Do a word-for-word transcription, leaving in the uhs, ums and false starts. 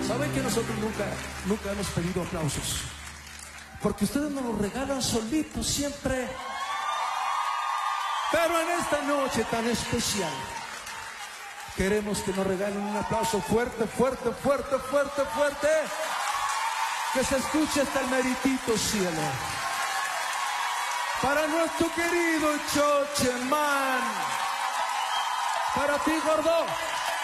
Saben que nosotros nunca, nunca hemos pedido aplausos, porque ustedes nos los regalan solitos siempre. Pero en esta noche tan especial, queremos que nos regalen un aplauso fuerte, fuerte, fuerte, fuerte, fuerte, que se escuche hasta el meritito cielo. Para nuestro querido Chocheman. Para ti, gordo.